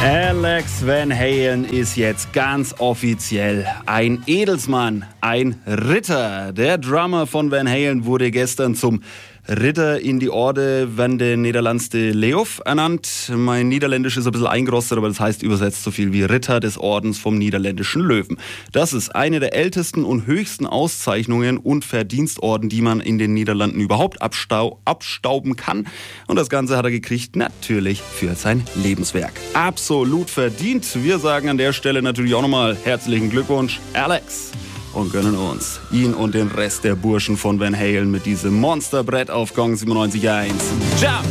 Alex Van Halen ist jetzt ganz offiziell ein Edelsmann, ein Ritter. Der Drummer von Van Halen wurde gestern zum Ritter in die Orde van de Nederlandse Leeuw ernannt. Mein Niederländisch ist ein bisschen eingerostet, aber das heißt übersetzt so viel wie Ritter des Ordens vom niederländischen Löwen. Das ist eine der ältesten und höchsten Auszeichnungen und Verdienstorden, die man in den Niederlanden überhaupt abstauben kann. Und das Ganze hat er gekriegt natürlich für sein Lebenswerk. Absolut verdient. Wir sagen an der Stelle natürlich auch nochmal herzlichen Glückwunsch, Alex. Und gönnen uns ihn und den Rest der Burschen von Van Halen mit diesem Monsterbrett auf Gong 97.1. Ciao!